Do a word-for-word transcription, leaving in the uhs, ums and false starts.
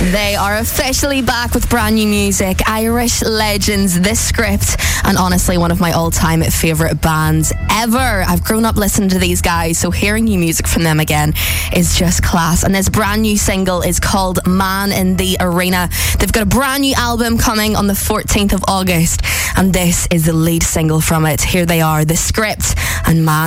They are officially back with brand new music. Irish legends, The Script, and honestly one of my all-time favourite bands ever. I've grown up listening to these guys, so hearing new music from them again is just class. And this brand new single is called Man in the Arena. They've got a brand new album coming on the fourteenth of August, and this is the lead single from it. Here they are, The Script and Man